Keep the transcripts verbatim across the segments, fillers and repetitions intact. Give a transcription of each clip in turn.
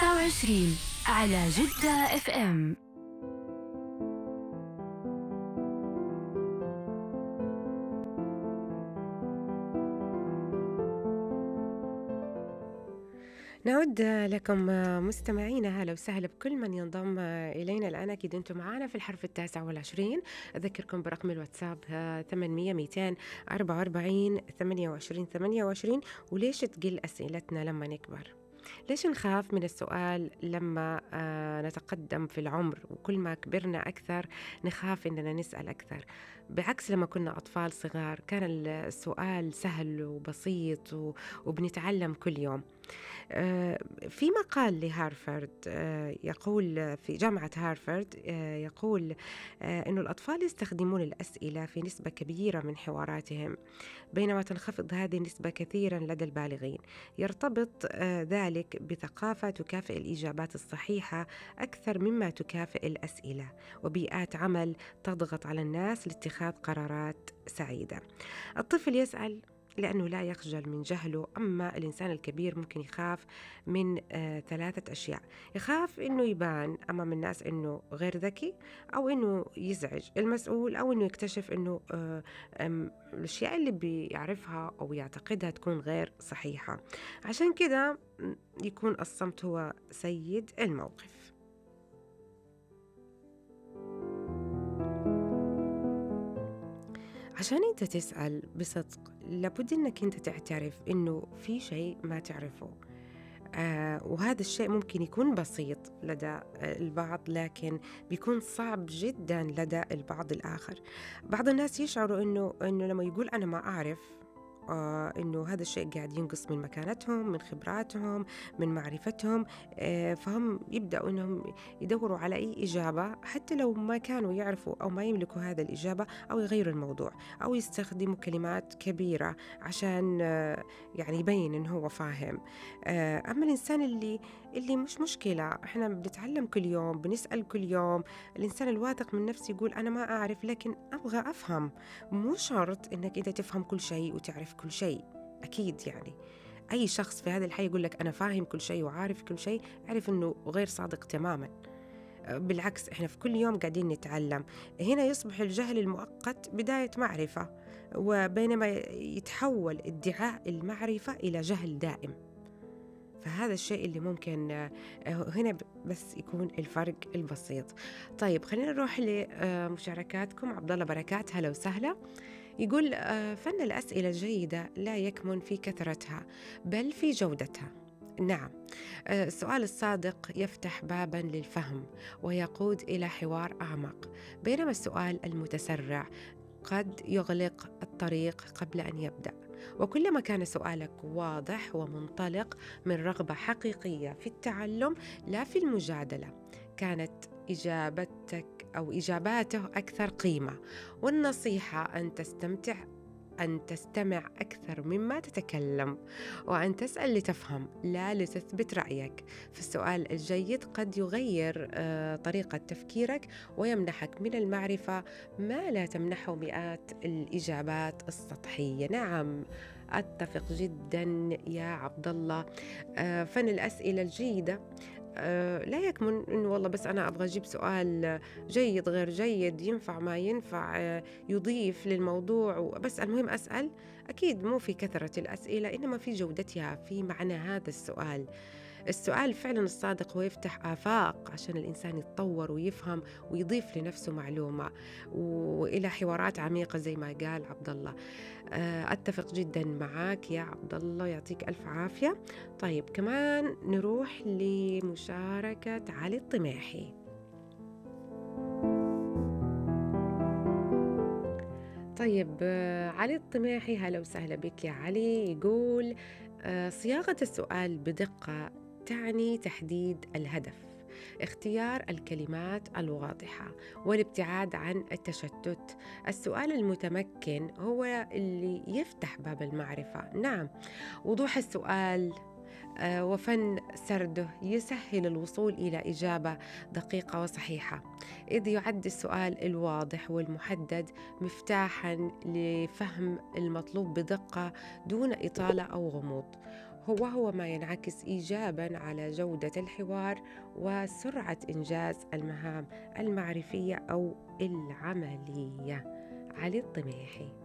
تسعة وعشرين على جدة اف ام. نعود لكم مستمعينا، هلا وسهلا بكل من ينضم إلينا الآن. أكيد أنتم معنا في الحرف التاسع والعشرين. أذكركم برقم الواتساب ثمانمية ميتين أربعة وأربعين ثمانية وعشرين ثمانية وعشرين. وليش تقل أسئلتنا لما نكبر؟ ليش نخاف من السؤال لما آه نتقدم في العمر، وكل ما كبرنا أكثر نخاف إننا نسأل أكثر، بعكس لما كنا أطفال صغار كان السؤال سهل وبسيط وبنتعلم كل يوم. آه، في مقال لهارفارد آه، يقول في جامعة هارفارد آه، يقول آه، أن الأطفال يستخدمون الأسئلة في نسبة كبيرة من حواراتهم، بينما تنخفض هذه النسبة كثيرا لدى البالغين. يرتبط آه، ذلك بثقافة تكافئ الإجابات الصحيحة أكثر مما تكافئ الأسئلة، وبيئات عمل تضغط على الناس لاتخاذ قرارات سعيدة. الطفل يسأل لأنه لا يخجل من جهله، أما الإنسان الكبير ممكن يخاف من آه ثلاثة أشياء. يخاف إنه يبان أمام الناس إنه غير ذكي، أو إنه يزعج المسؤول، أو إنه يكتشف إنه آه الأشياء اللي بيعرفها أو يعتقدها تكون غير صحيحة. عشان كده يكون الصمت هو سيد الموقف. عشان أنت تسأل بصدق لابد أنك أنت تعترف أنه في شيء ما تعرفه، آه وهذا الشيء ممكن يكون بسيط لدى البعض، لكن بيكون صعب جدا لدى البعض الآخر. بعض الناس يشعروا أنه, إنه لما يقول أنا ما أعرف، آه إنه هذا الشيء قاعد ينقص من مكانتهم، من خبراتهم، من معرفتهم، آه فهم يبدأوا إنهم يدوروا على أي إجابة حتى لو ما كانوا يعرفوا أو ما يملكوا هذا الإجابة، أو يغيروا الموضوع، أو يستخدموا كلمات كبيرة عشان آه يعني يبين إنه هو فاهم. آه أما الإنسان اللي اللي مش مشكلة، إحنا بنتعلم كل يوم، بنسأل كل يوم. الإنسان الواثق من نفسه يقول أنا ما أعرف لكن أبغى أفهم. مو شرط إنك أنت تفهم كل شيء وتعرف كل شيء، أكيد يعني أي شخص في هذا الحي يقول لك أنا فاهم كل شيء وعارف كل شيء، أعرف أنه غير صادق تماما. بالعكس، إحنا في كل يوم قاعدين نتعلم. هنا يصبح الجهل المؤقت بداية معرفة، وبينما يتحول ادعاء المعرفة إلى جهل دائم. فهذا الشيء اللي ممكن هنا بس يكون الفرق البسيط. طيب خلينا نروح لمشاركاتكم. عبد الله بركات، هلا وسهلا. يقول فن الأسئلة الجيدة لا يكمن في كثرتها بل في جودتها. نعم، السؤال الصادق يفتح بابا للفهم ويقود إلى حوار أعمق، بينما السؤال المتسرع قد يغلق الطريق قبل أن يبدأ. وكلما كان سؤالك واضح ومنطلق من رغبة حقيقية في التعلم لا في المجادلة، كانت إجابتك أو إجاباته أكثر قيمة. والنصيحة أن تستمتع أن تستمع أكثر مما تتكلم، وأن تسأل لتفهم لا لتثبت رأيك. فالسؤال الجيد قد يغير طريقة تفكيرك ويمنحك من المعرفة ما لا تمنحه مئات الإجابات السطحية. نعم، أتفق جدا يا عبد الله. فن الأسئلة الجيدة أه لا يكمن إنه والله بس أنا أبغى أجيب سؤال جيد غير جيد، ينفع ما ينفع، أه يضيف للموضوع وبس، المهم أسأل. أكيد مو في كثرة الأسئلة، إنما في جودتها، في معنى هذا السؤال. السؤال فعلا الصادق هو يفتح آفاق عشان الإنسان يتطور ويفهم ويضيف لنفسه معلومة وإلى حوارات عميقة زي ما قال عبد الله. أتفق جدا معاك يا عبد الله، يعطيك ألف عافية. طيب كمان نروح لمشاركة علي الطميحي. طيب علي الطميحي، هلا وسهلا بك يا علي. يقول صياغة السؤال بدقة تعني تحديد الهدف، اختيار الكلمات الواضحة، والابتعاد عن التشتت. السؤال المتمكن هو اللي يفتح باب المعرفة. نعم، وضوح السؤال وفن سرده يسهل الوصول إلى إجابة دقيقة وصحيحة، إذ يعد السؤال الواضح والمحدد مفتاحاً لفهم المطلوب بدقة دون إطالة أو غموض. هو وهو ما ينعكس إيجاباً على جودة الحوار وسرعة إنجاز المهام المعرفية أو العملية. علي الطميحي.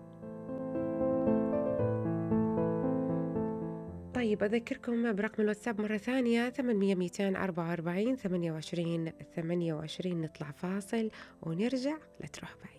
طيب أذكركم برقم الواتساب مرة ثانية، ثمانية مئتين أربعة وأربعين ثمانية وعشرين ثمانية وعشرين. نطلع فاصل ونرجع، لا تروح بعيد.